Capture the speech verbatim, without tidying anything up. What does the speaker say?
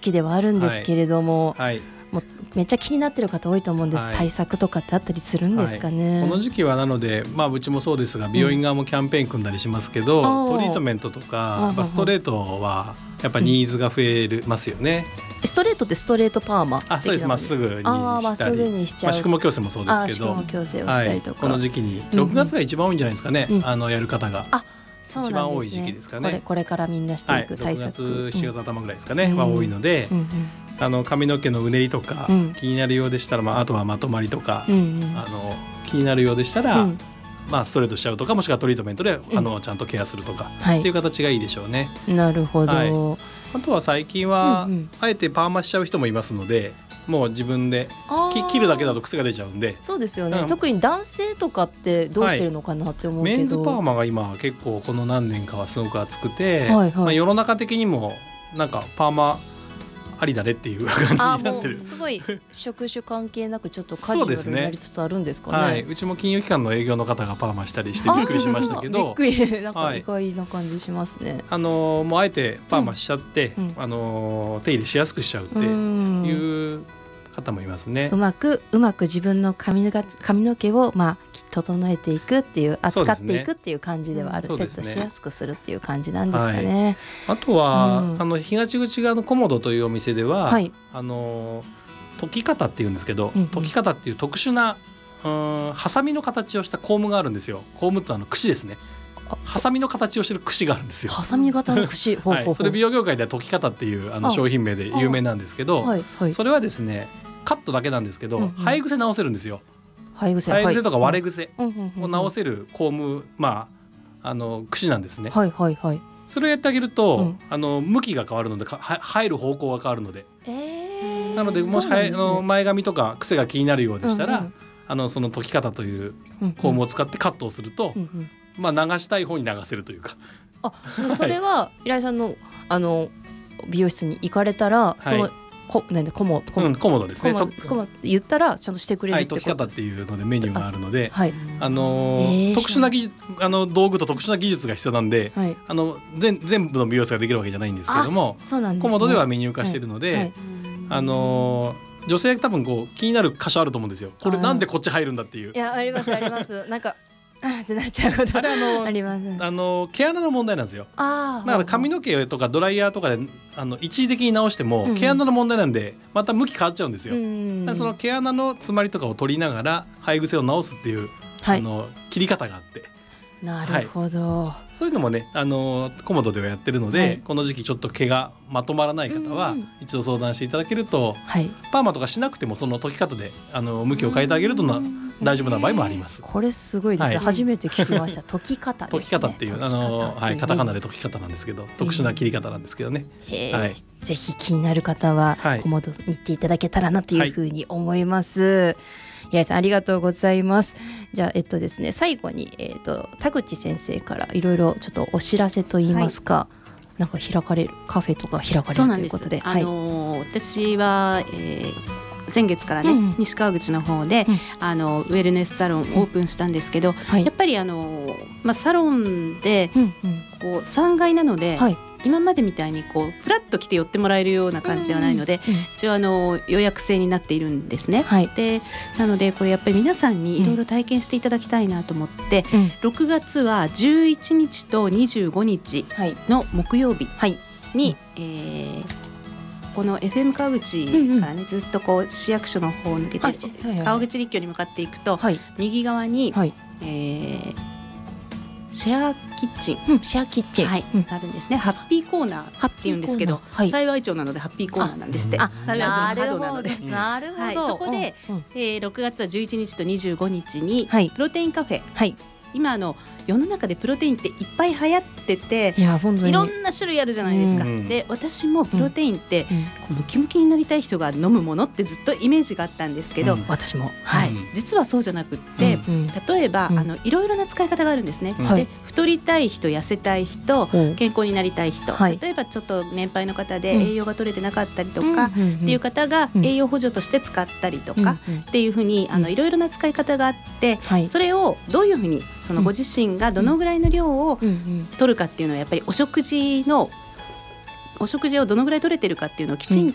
期ではあるんですけれども、 はいはい、 もうめっちゃ気になってる方多いと思うんです、はい、対策とかってあったりするんですかね、 はい、この時期はなので、まあ、うちもそうですが病院側もキャンペーン組んだりしますけど、うん、トリートメントとかストレートはやっぱニーズが増えますよね、 うん、ストレートってストレートパーマ的な？ あ、そうです。まっすぐにしたり、 あ、まっすぐにしちゃう、 まあ、宿毛矯正もそうですけど、 宿毛矯正をしたりとか、 はい、この時期にろくがつが一番多いんじゃないですかね、うん、あのやる方が、 あ、そうなんですね、 一番多い時期ですかね。 これ、これからみんなしていく対策、 はい、ろくがつしちがつ頭ぐらいですかね、 うん、 は多いので、うんうん、あの髪の毛のうねりとか、うん、気になるようでしたら、まあ、あとはまとまりとか、うんうん、あの気になるようでしたら、うん、まあ、ストレートしちゃうとか、もしくはトリートメントで、うん、あのちゃんとケアするとか、はい、っていう形がいいでしょうね。 なるほど、はい、 あとは最近は、うんうん、あえてパーマしちゃう人もいますので、もう自分で切るだけだと癖が出ちゃうんで。 そうですよね、うん、特に男性とかってどうしてるのかなって思うけど、 はい、メンズパーマが今結構この何年かはすごく熱くて、はいはい、まあ、世の中的にもなんかパーマありだねっていう感じになってる。 すごい職種関係なくちょっとカジュアルになりつつあるんですかね。 う, はい、うちも金融機関の営業の方がパーマしたりしてびっくりしましたけど、 びっくり、なんか意外な感じしますね、はい、 あのもうあえてパーマしちゃって、うん、あの手入れしやすくしちゃうっていう方もいますね。 うまくうまく自分の 髪, の髪の毛を、まあ、整えていくっていう、扱っていくっていう感じではある、ね、セットしやすくするっていう感じなんですかね、 はい、あとは、うん、あの東口側のコモドというお店では、はい、あの研ぎ方っていうんですけど、うんうん、研ぎ方っていう特殊な、うん、ハサミの形をしたコームがあるんですよ。コームってあの櫛ですね。ハサミの形をしてる櫛があるんですよ。 ハサミ型の櫛、 はい、それ美容業界では研ぎ方っていうあの商品名で有名なんですけど、はいはい、それはですねカットだけなんですけど、うんうん、生え癖直せるんですよ。 生え癖、 生え癖とか割れ癖を直せるコーム、まあ、あの櫛なんですね、はいはいはい、それをやってあげると、うん、あの向きが変わるのでか生える方向が変わるので、えー、なのでもし、ね、あの前髪とか癖が気になるようでしたら、うんうん、あのその研ぎ方というコームを使ってカットをすると、うんうん、まあ、流したい方に流せるというか。 あ、それは平井さん の, あの美容室に行かれたら、その、はい、こなんでコモコモ、 うん、コモドですね。 コモ言ったらちゃんとしてくれるってこと、 はい、解き方っていうのでメニューがあるので、 あ、はい、 あのー、特殊な技術、あの道具と特殊な技術が必要なんで、はい、あの 全, 全部の美容室ができるわけじゃないんですけれども、そうなんですね、コモドではメニュー化しているので、はいはい、あのー、女性多分こう気になる箇所あると思うんですよ。これなんでこっち入るんだっていう。 いや、ありますありますなんかあってなっちゃうことあれ、あのあります。 あの毛穴の問題なんですよ。あ、だから髪の毛とかドライヤーとかであの一時的に直しても、うん、毛穴の問題なんでまた向き変わっちゃうんですよ。うん、だからその毛穴の詰まりとかを取りながら生え癖を直すっていう、はい、あの切り方があって、 なるほど、 はい、そういうのもね、あのコモドではやってるので、はい、この時期ちょっと毛がまとまらない方は一度相談していただけると、はい、パーマとかしなくてもその解き方であの向きを変えてあげるとな大丈夫な場合もあります。 これすごいですね、はい、初めて聞きました。解き方ですね。 解き方っていう、あの、はい、カタカナで解き方なんですけど、特殊な切り方なんですけどね、 えーはい、ぜひ気になる方はコモドに行っていただけたらなというふうに思います、はい、平井さんありがとうございます。じゃあ、えっとですね、最後に、えっと、田口先生からいろいろちょっとお知らせといいますか、はい、なんか開かれるカフェとか開かれるということで、 あのーはい、私は、えー先月からね、うん、西川口の方で、うん、あのウェルネスサロンオープンしたんですけど、うん、はい、やっぱりあの、まあ、サロンで、うんうん、こうさんがいなので、はい、今までみたいにこうフラッと来て寄ってもらえるような感じではないので、うんうん、一応あの予約制になっているんですね、はい、でなのでこれやっぱり皆さんにいろいろ体験していただきたいなと思って、うん、ろくがつはじゅういちにちとにじゅうごにちの木曜日に、はい、うん、えーこの エフエム 川口からね、うんうん、ずっとこう市役所の方を抜けて、はいはいはい、川口立教に向かっていくと、はい、右側に、はい、えー、シェアキッチン、 うん、シェアキッチン、 はい、うん、あるんですね。ハッピーコーナーっていうんですけど、はい、幸い町なのでハッピーコーナーなんですって。 あ、 幸い町のハドなので、なるほど、はい、 そこで、うんうん、えー、ろくがつはじゅういちにちとにじゅうごにちに、はい、プロテインカフェ、はい、今あの世の中でプロテインっていっぱい流行ってて、いや、いろんな種類あるじゃないですか、うん、で私もプロテインって、うん、ムキムキになりたい人が飲むものってずっとイメージがあったんですけど、うん、 私も、 はい、うん、実はそうじゃなくって、うん、例えば、うん、あのいろいろな使い方があるんですね、うん、で太りたい人、痩せたい人、うん、健康になりたい人、はい、例えばちょっと年配の方で栄養が取れてなかったりとか、うん、っていう方が栄養補助として使ったりとか、うん、っていうふうにあのいろいろな使い方があって、はい、それをどういうふうにそのご自身がどのぐらいの量を取るかっていうのはやっぱりお食事のお食事をどのぐらい取れてるかっていうのをきちん